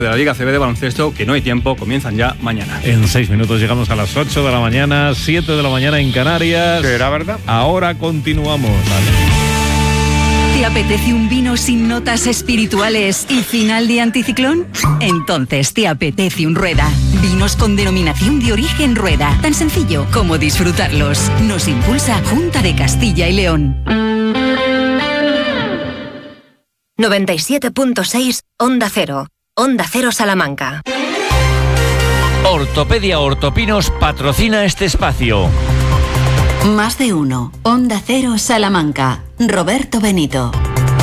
de la Liga CB de baloncesto, que no hay tiempo, comienzan ya mañana. En 6 minutos llegamos a las 8 de la mañana, 7 de la mañana en Canarias. ¿Será verdad? Ahora continuamos. ¿Te apetece un vino sin notas espirituales y final de anticiclón? Entonces te apetece un Rueda. Vinos con denominación de origen Rueda. Tan sencillo como disfrutarlos. Nos impulsa Junta de Castilla y León. 97.6 Onda Cero. Onda Cero Salamanca. Ortopedia Ortopinos patrocina este espacio. Más de uno. Onda Cero Salamanca. Roberto Benito.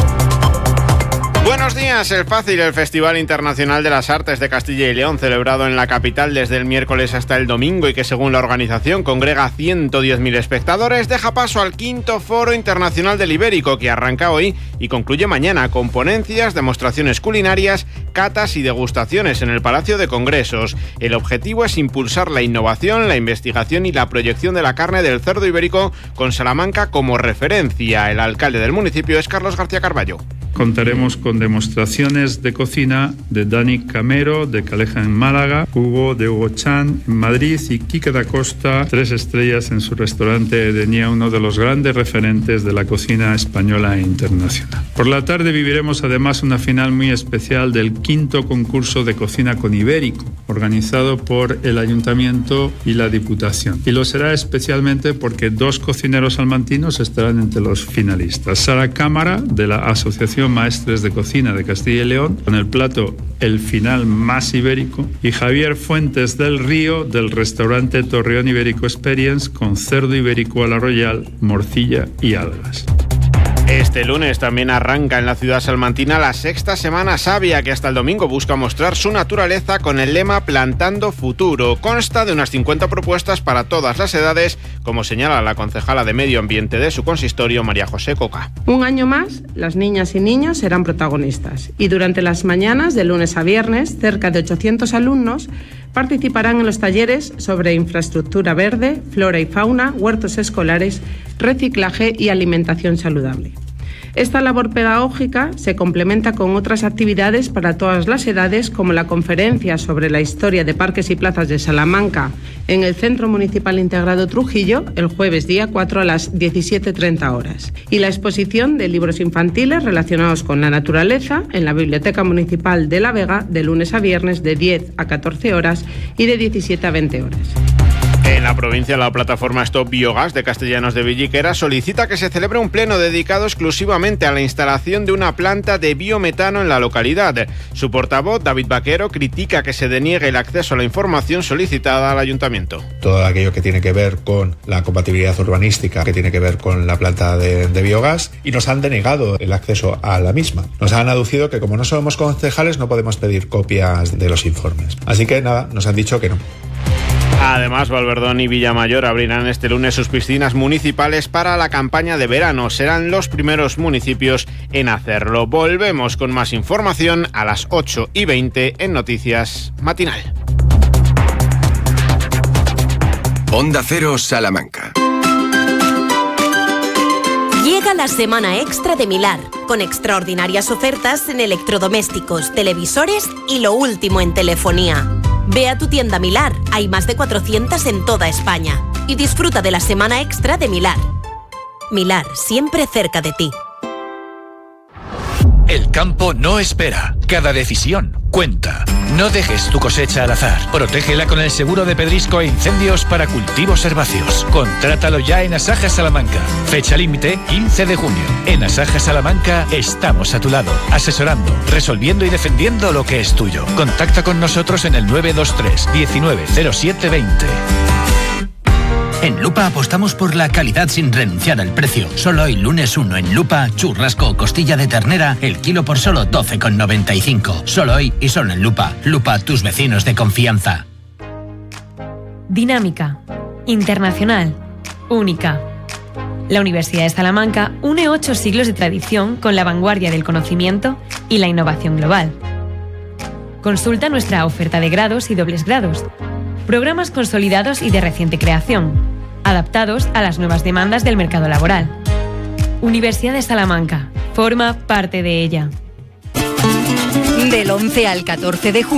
Buenos días. El Fácil, el Festival Internacional de las Artes de Castilla y León, celebrado en la capital desde el miércoles hasta el domingo y que según la organización congrega a 110.000 espectadores, deja paso al 5º Foro Internacional del Ibérico, que arranca hoy y concluye mañana con ponencias, demostraciones culinarias, catas y degustaciones en el Palacio de Congresos. El objetivo es impulsar la innovación, la investigación y la proyección de la carne del cerdo ibérico, con Salamanca como referencia. El alcalde del municipio es Carlos García Carballo. Contaremos con demostraciones de cocina de Dani Camero, de Caleja en Málaga, Hugo de Hugo Chan en Madrid y Quique da Costa, 3 estrellas en su restaurante Edenia, uno de los grandes referentes de la cocina española e internacional. Por la tarde viviremos además una final muy especial del 5º concurso de cocina con ibérico, organizado por el Ayuntamiento y la Diputación. Y lo será especialmente porque 2 cocineros salmantinos estarán entre los finalistas. Sara Cámara, de la Asociación Maestres de Cocina de Castilla y León, con el plato El Final Más Ibérico, y Javier Fuentes del Río, del restaurante Torreón Ibérico Experience, con cerdo ibérico a la royal, morcilla y algas. Este lunes también arranca en la ciudad salmantina la 6ª Semana Sabia, que hasta el domingo busca mostrar su naturaleza con el lema Plantando Futuro. Consta de unas 50 propuestas para todas las edades, como señala la concejala de Medio Ambiente de su consistorio, María José Coca. Un año más, las niñas y niños serán protagonistas y durante las mañanas, de lunes a viernes, cerca de 800 alumnos participarán en los talleres sobre infraestructura verde, flora y fauna, huertos escolares, reciclaje y alimentación saludable. Esta labor pedagógica se complementa con otras actividades para todas las edades, como la conferencia sobre la historia de parques y plazas de Salamanca en el Centro Municipal Integrado Trujillo, el jueves día 4 a las 17:30 horas, y la exposición de libros infantiles relacionados con la naturaleza en la Biblioteca Municipal de La Vega, de lunes a viernes de 10 a 14 horas y de 17 a 20 horas. En la provincia, la plataforma Stop Biogas de Castellanos de Villiquera solicita que se celebre un pleno dedicado exclusivamente a la instalación de una planta de biometano en la localidad. Su portavoz, David Vaquero, critica que se deniegue el acceso a la información solicitada al ayuntamiento. Todo aquello que tiene que ver con la compatibilidad urbanística, que tiene que ver con la planta de biogás, y nos han denegado el acceso a la misma. Nos han aducido que como no somos concejales no podemos pedir copias de los informes. Así que nada, nos han dicho que no. Además, Valverdón y Villamayor abrirán este lunes sus piscinas municipales para la campaña de verano. Serán los primeros municipios en hacerlo. Volvemos con más información a las 8:20 en Noticias Matinal. Onda Cero Salamanca. Llega la semana extra de Milar, con extraordinarias ofertas en electrodomésticos, televisores y lo último en telefonía. Ve a tu tienda Milar, hay más de 400 en toda España. Y disfruta de la semana extra de Milar. Milar, siempre cerca de ti. El campo no espera. Cada decisión cuenta. No dejes tu cosecha al azar. Protégela con el seguro de pedrisco e incendios para cultivos herbáceos. Contrátalo ya en Asaja Salamanca. Fecha límite 15 de junio. En Asaja Salamanca estamos a tu lado, asesorando, resolviendo y defendiendo lo que es tuyo. Contacta con nosotros en el 923 190720. En Lupa apostamos por la calidad sin renunciar al precio. Solo hoy, lunes 1, en Lupa, churrasco o costilla de ternera, el kilo por solo 12,95. Solo hoy y solo en Lupa. Lupa, tus vecinos de confianza. Dinámica, internacional, única. La Universidad de Salamanca une 8 siglos de tradición con la vanguardia del conocimiento y la innovación global. Consulta nuestra oferta de grados y dobles grados, programas consolidados y de reciente creación, adaptados a las nuevas demandas del mercado laboral. Universidad de Salamanca, forma parte de ella. Del 11 al 14 de junio.